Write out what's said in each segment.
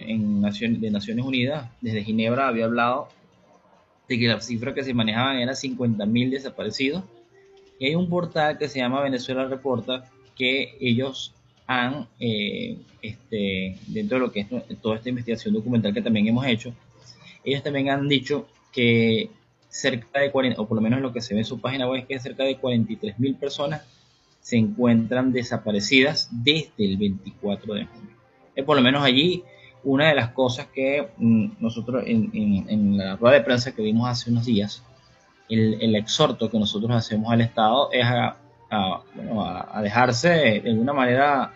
de Naciones Unidas, desde Ginebra, había hablado de que la cifra que se manejaban era 50.000 desaparecidos. Y hay un portal que se llama Venezuela Reporta, que ellos han, dentro de lo que es toda esta investigación documental que también hemos hecho, ellos también han dicho que cerca de 40, o por lo menos lo que se ve en su página web, es que cerca de 43.000 personas se encuentran desaparecidas desde el 24 de junio. Por lo menos allí, una de las cosas que nosotros en la rueda de prensa que vimos hace unos días, el exhorto que nosotros hacemos al Estado es a dejarse de alguna manera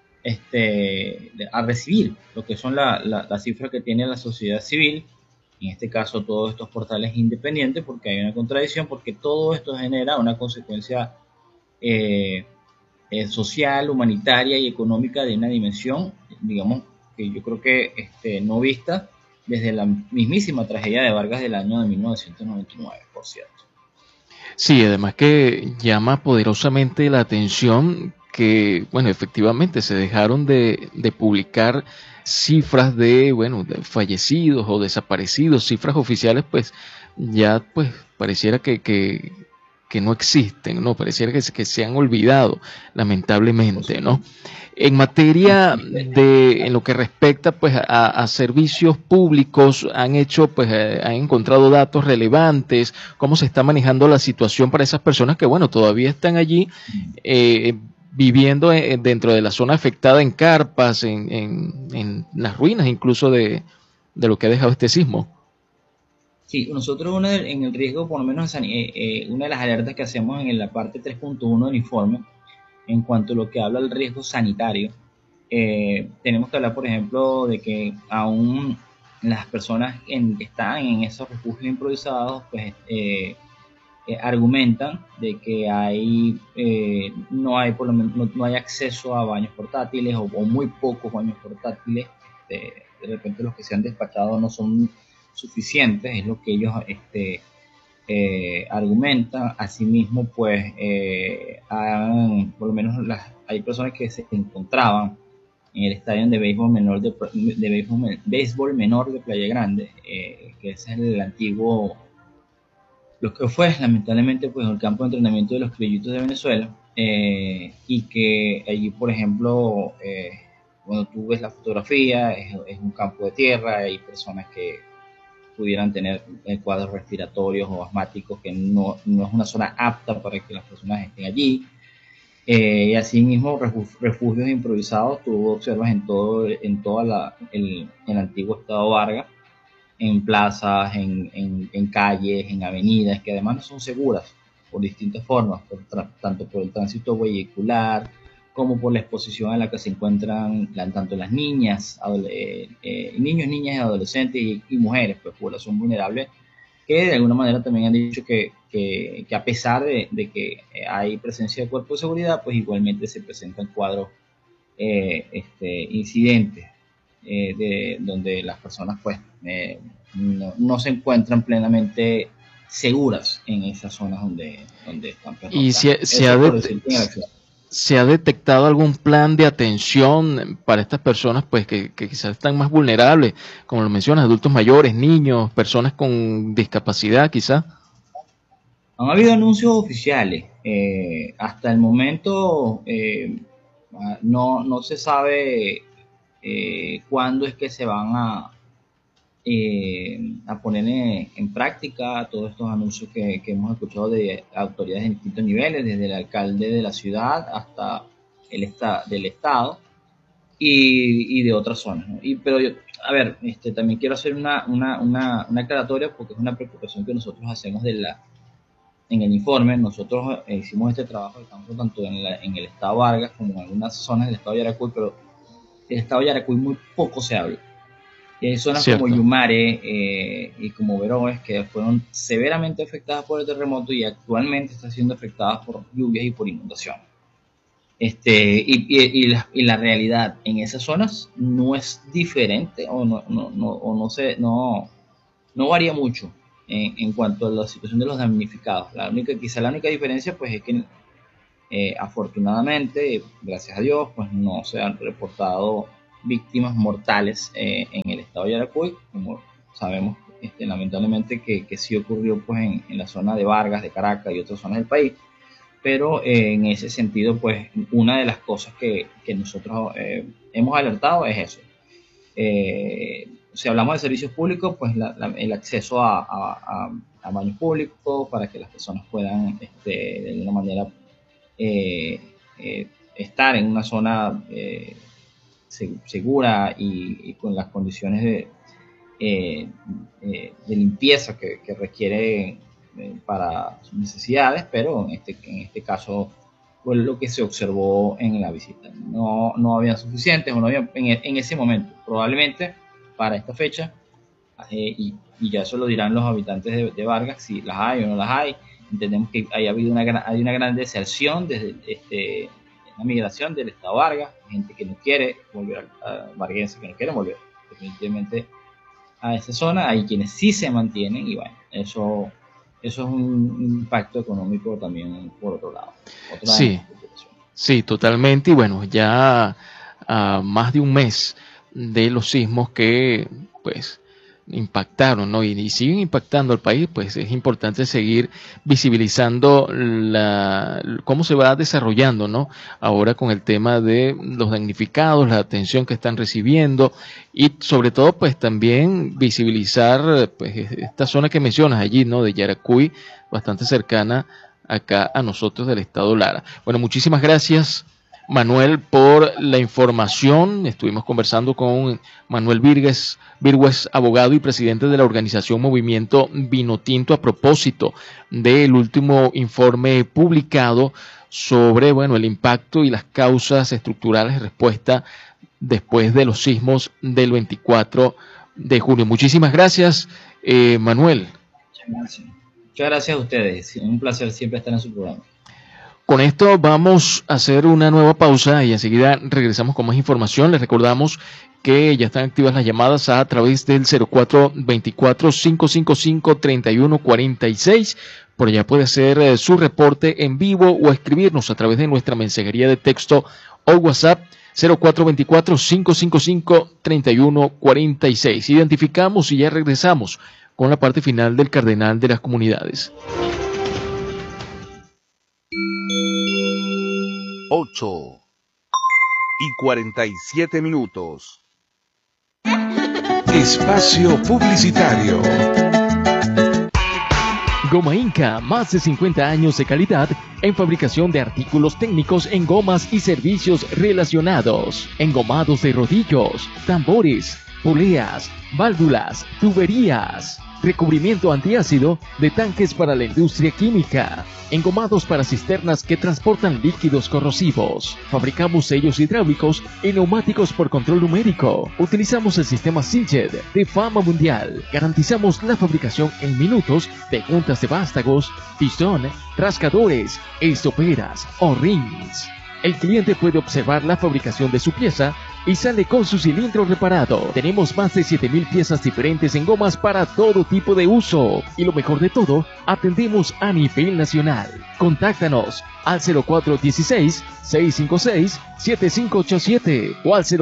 a recibir lo que son las cifras que tiene la sociedad civil, en este caso todos estos portales independientes, porque hay una contradicción, porque todo esto genera una consecuencia eh, social, humanitaria y económica de una dimensión, digamos, que yo creo que no vista desde la mismísima tragedia de Vargas del año de 1999, por cierto. Sí, además que llama poderosamente la atención que, bueno, efectivamente se dejaron de publicar cifras de fallecidos o desaparecidos, cifras oficiales, pues ya pues pareciera que no existen, ¿no? Pareciera que se han olvidado, lamentablemente, ¿no? En materia en lo que respecta pues a servicios públicos, han encontrado datos relevantes, cómo se está manejando la situación para esas personas que, bueno, todavía están allí eh, viviendo dentro de la zona afectada en carpas, en las ruinas incluso de lo que ha dejado este sismo. Sí, nosotros en el riesgo, por lo menos una de las alertas que hacemos en la parte 3.1 del informe, en cuanto a lo que habla del riesgo sanitario, tenemos que hablar, por ejemplo, de que aún las personas que están en esos refugios improvisados, pues argumentan de que no hay por lo menos no hay acceso a baños portátiles o muy pocos baños portátiles. De repente los que se han despachado no son suficientes, es lo que ellos argumentan. Asimismo, pues por lo menos hay personas que se encontraban en el estadio de béisbol menor béisbol menor de Playa Grande, que es el antiguo, lo que fue lamentablemente pues el campo de entrenamiento de los criollitos de Venezuela, y que allí, por ejemplo, cuando tú ves la fotografía, es un campo de tierra, hay personas que pudieran tener cuadros respiratorios o asmáticos, que no es una zona apta para que las personas estén allí. Y asimismo, refugios improvisados, tú observas el antiguo estado Vargas, en plazas, en calles, en avenidas, que además no son seguras por distintas formas, tanto por el tránsito vehicular como por la exposición a la que se encuentran tanto las niñas, niños, niñas y adolescentes y mujeres, pues población vulnerable, que de alguna manera también han dicho que a pesar de que hay presencia de cuerpo de seguridad, pues igualmente se presentan cuadros, incidentes, donde las personas pues no se encuentran plenamente seguras en esas zonas donde están Y pernoctando. Eso por decirte en el acceso. ¿se ha detectado algún plan de atención para estas personas pues que quizás están más vulnerables, como lo mencionas, adultos mayores, niños, personas con discapacidad quizás? Han habido anuncios oficiales. Hasta el momento no se sabe cuándo es que se van a poner en práctica todos estos anuncios que hemos escuchado de autoridades en distintos niveles, desde el alcalde de la ciudad hasta del estado y de otras zonas, ¿no? Pero yo, a ver, también quiero hacer una aclaratoria, porque es una preocupación que nosotros hacemos en el informe. Nosotros hicimos este trabajo de campo tanto en el estado Vargas como en algunas zonas del estado Yaracuy, pero del estado Yaracuy muy poco se habla. Y hay zonas como Cierto. Yumare y como Veroes, que fueron severamente afectadas por el terremoto y actualmente están siendo afectadas por lluvias y por inundación. La realidad en esas zonas no es diferente, o no varía mucho en cuanto a la situación de los damnificados. Quizá la única diferencia pues es que afortunadamente, gracias a Dios, pues no se han reportado víctimas mortales en el estado de Yaracuy, como sabemos lamentablemente que sí ocurrió pues en la zona de Vargas, de Caracas y otras zonas del país. Pero en ese sentido, pues una de las cosas que nosotros hemos alertado es eso. Si hablamos de servicios públicos, pues el acceso a baños públicos para que las personas puedan de alguna manera estar en una zona segura y con las condiciones de limpieza que requiere para sus necesidades, pero en este caso fue lo que se observó en la visita. No había suficientes, o no había en ese momento. Probablemente para esta fecha, y ya eso lo dirán los habitantes de Vargas, si las hay o no las hay. Entendemos que hay una gran deserción desde la migración del estado Vargas, gente que no quiere volver a varguense, que no quiere volver definitivamente a esa zona. Hay quienes sí se mantienen, y bueno, eso es un impacto económico también por otro lado. Sí, totalmente. Y bueno, ya a más de un mes de los sismos que pues impactaron, ¿no? Y siguen impactando al país, pues es importante seguir visibilizando cómo se va desarrollando, ¿no? Ahora con el tema de los damnificados, la atención que están recibiendo y sobre todo pues también visibilizar pues esta zona que mencionas allí, ¿no? De Yaracuy, bastante cercana acá a nosotros del estado Lara. Bueno, muchísimas gracias, Manuel, por la información. Estuvimos conversando con Manuel Virgües, abogado y presidente de la organización Movimiento Vinotinto, a propósito del último informe publicado sobre, bueno, el impacto y las causas estructurales de respuesta después de los sismos del 24 de junio. Muchísimas gracias, Manuel. Muchas gracias a ustedes. Un placer siempre estar en su programa. Con esto vamos a hacer una nueva pausa y enseguida regresamos con más información. Les recordamos que ya están activas las llamadas a través del 0424-555-3146. Por allá puede hacer su reporte en vivo o escribirnos a través de nuestra mensajería de texto o WhatsApp 0424-555-3146. Identificamos y ya regresamos con la parte final del Cardenal de las Comunidades. 8:47. Espacio publicitario. Goma Inca, más de 50 años de calidad en fabricación de artículos técnicos en gomas y servicios relacionados. Engomados de rodillos, tambores, poleas, válvulas, tuberías. Recubrimiento antiácido de tanques para la industria química. Engomados para cisternas que transportan líquidos corrosivos. Fabricamos sellos hidráulicos y neumáticos por control numérico. Utilizamos el sistema Siljet de fama mundial. Garantizamos la fabricación en minutos de juntas de vástagos, pistón, rascadores, estoperas o rings. El cliente puede observar la fabricación de su pieza y sale con su cilindro reparado. Tenemos más de 7,000 piezas diferentes en gomas para todo tipo de uso. Y lo mejor de todo, atendemos a nivel nacional. Contáctanos al 0416-656-7587 o al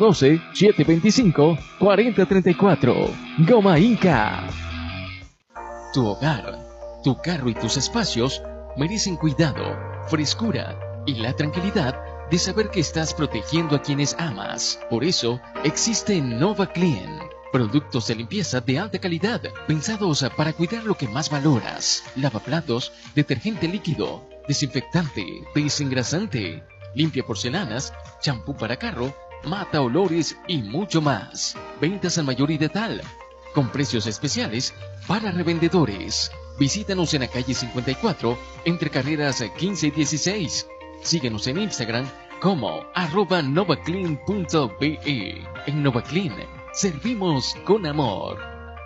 0412-725-4034. Goma Inca. Tu hogar, tu carro y tus espacios merecen cuidado, frescura y la tranquilidad de saber que estás protegiendo a quienes amas. Por eso existe Nova Clean, productos de limpieza de alta calidad, pensados para cuidar lo que más valoras. Lavaplatos, detergente líquido, desinfectante, desengrasante, limpia porcelanas, champú para carro, mata olores y mucho más. Ventas al mayor y de tal, con precios especiales para revendedores. Visítanos en la calle 54, entre carreras 15 y 16. Síguenos en Instagram como @novaclean.be. En Novaclean servimos con amor.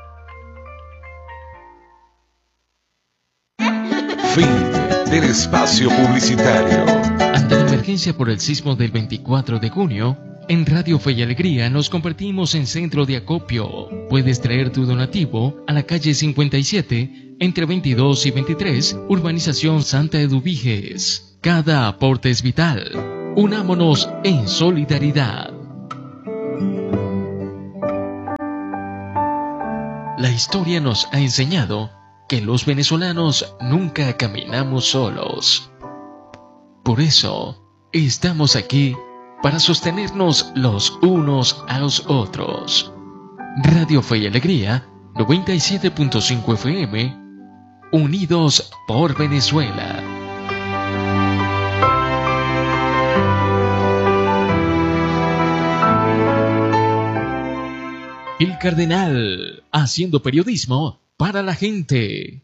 Fin del espacio publicitario. Ante la emergencia por el sismo del 24 de junio, en Radio Fe y Alegría nos convertimos en centro de acopio. Puedes traer tu donativo a la calle 57, entre 22 y 23, Urbanización Santa Eduviges. Cada aporte es vital. Unámonos en solidaridad. La historia nos ha enseñado que los venezolanos nunca caminamos solos. Por eso, estamos aquí para sostenernos los unos a los otros. Radio Fe y Alegría, 97.5 FM, unidos por Venezuela. El Cardenal, haciendo periodismo para la gente.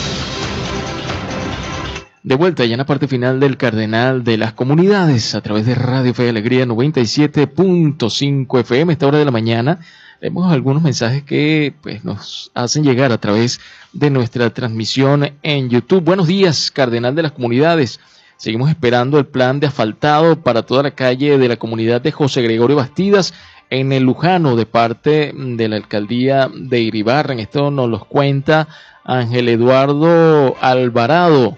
De vuelta ya en la parte final del Cardenal de las Comunidades a través de Radio Fe y Alegría 97.5 FM. A esta hora de la mañana vemos algunos mensajes que pues nos hacen llegar a través de nuestra transmisión en YouTube. Buenos días, Cardenal de las Comunidades. Seguimos esperando el plan de asfaltado para toda la calle de la comunidad de José Gregorio Bastidas en el Lujano de parte de la alcaldía de Iribarren. Esto nos lo cuenta Ángel Eduardo Alvarado.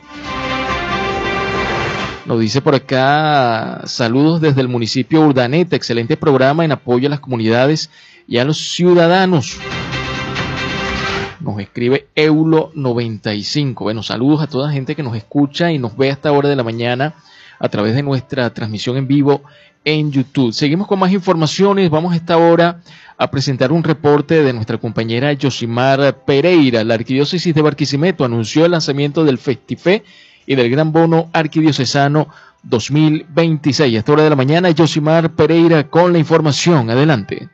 Nos dice por acá, saludos desde el municipio Urdaneta, excelente programa en apoyo a las comunidades y a los ciudadanos. Nos escribe Eulo95. Bueno, saludos a toda la gente que nos escucha y nos ve a esta hora de la mañana a través de nuestra transmisión en vivo en YouTube. Seguimos con más informaciones. Vamos a esta hora a presentar un reporte de nuestra compañera Yosimar Pereira. La Arquidiócesis de Barquisimeto anunció el lanzamiento del Festifé y del Gran Bono Arquidiocesano 2026. A esta hora de la mañana, Yosimar Pereira con la información. Adelante.